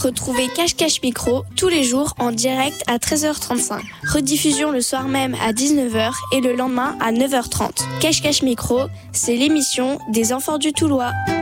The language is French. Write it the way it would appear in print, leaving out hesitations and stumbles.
Retrouvez Cache Micro tous les jours en direct à 13h35. Rediffusion le soir même à 19h et le lendemain à 9h30. Cache Micro, c'est l'émission des enfants du Toulois.